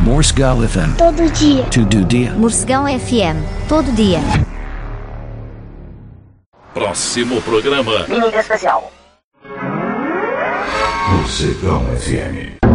Morsegal FM. Todo dia. Todo dia. Morcegão FM. Todo dia. Próximo programa. Mídia especial. Morcegão FM.